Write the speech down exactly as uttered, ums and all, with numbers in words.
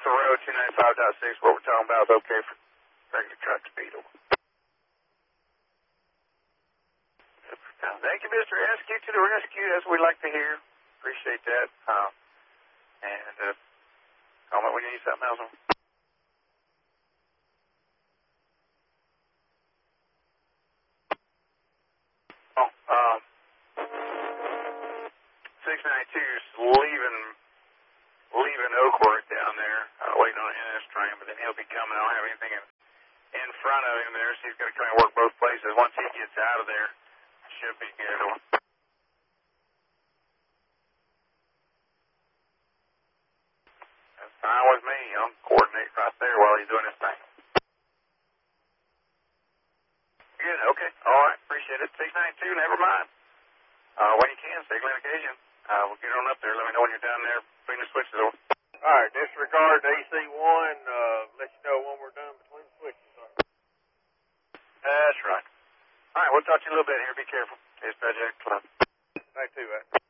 off the road, two ninety-five point six, what we're talking about is okay for regular truck speed. Thank you, Mister Rescue, to the rescue, as we like to hear. Appreciate that. Uh, and uh, comment when you need something else. Oh, um, six ninety-two is leaving, leaving Oakwood down there, uh, waiting on an N S train, but then he'll be coming. I don't have anything in, in front of him there, so he's going to come and work both places. Once he gets out of there, should be good. That's fine with me. I'll coordinate right there while he's doing his thing. Good, okay. All right, appreciate it. six ninety-two, never mind. Uh, when you can, signal indication. Uh, we'll get on up there. Let me know when you're down there between the switches. Over. All right, disregard A C one. Uh, let you know when we're done between the switches. That's right. All right, we'll talk to you a little bit here. Be careful. Dispatch Club. Thank you, man.